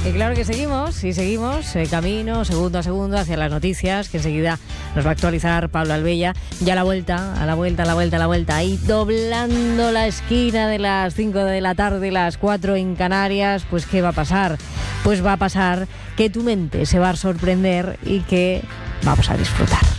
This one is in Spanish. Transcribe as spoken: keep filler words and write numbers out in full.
Y claro que seguimos, y seguimos, eh, camino, segundo a segundo, hacia las noticias, que enseguida nos va a actualizar Pablo Albella. Ya a la vuelta, a la vuelta, a la vuelta, a la vuelta, ahí doblando la esquina de las cinco de la tarde, las cuatro en Canarias, pues ¿qué va a pasar? Pues va a pasar que tu mente se va a sorprender y que vamos a disfrutar.